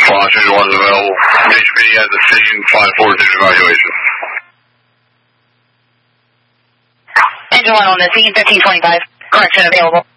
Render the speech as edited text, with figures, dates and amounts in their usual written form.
Fox Engine 1 is available. HP at the scene, 546 evaluation. Engine 1 on the scene, 1525. Correction available.